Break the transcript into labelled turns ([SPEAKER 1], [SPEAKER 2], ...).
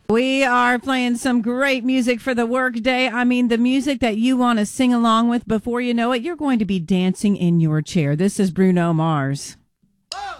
[SPEAKER 1] We are playing some great music for the workday. I mean, the music that you want to sing along with before you know it, you're going to be dancing in your chair. This is Bruno Mars.